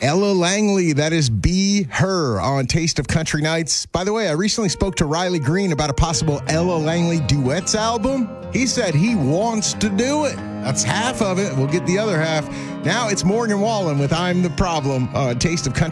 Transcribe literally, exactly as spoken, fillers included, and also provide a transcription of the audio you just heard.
Ella Langley, that is Be Her on Taste of Country Nights. By the way, I recently spoke to Riley Green about a possible Ella Langley duets album. He said he wants to do it. That's half of it. We'll get the other half. Now it's Morgan Wallen with I'm the Problem on Taste of Country